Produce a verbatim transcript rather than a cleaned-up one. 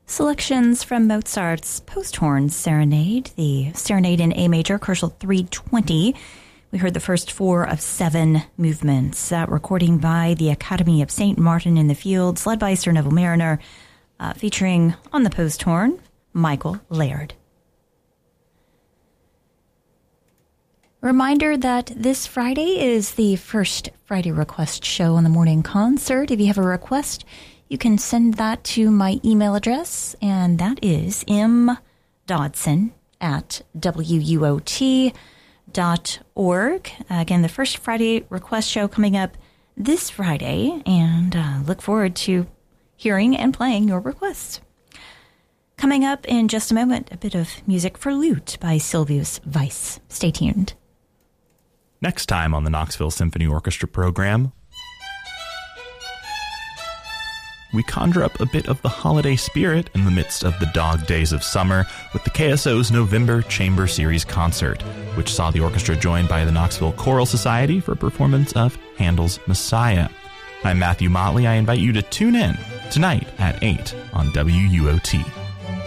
Selections from Mozart's Post-Horn Serenade, the Serenade in A major, Koszul three twenty. We heard the first four of seven movements. That recording by the Academy of Saint Martin in the Fields, led by Sir Neville Mariner, uh, featuring on the post-horn, Michael Laird. Reminder that this Friday is the first Friday request show on the morning concert. If you have a request, you can send that to my email address, and that is mdodson at w u o t dot org. Uh, again, the first Friday request show coming up this Friday, and uh, look forward to hearing and playing your requests. Coming up in just a moment, a bit of music for lute by Silvius Weiss. Stay tuned. Next time on the Knoxville Symphony Orchestra program, we conjure up a bit of the holiday spirit in the midst of the dog days of summer with the K S O's November Chamber Series concert, which saw the orchestra joined by the Knoxville Choral Society for a performance of Handel's Messiah. I'm Matthew Motley. I invite you to tune in tonight at eight on W U O T.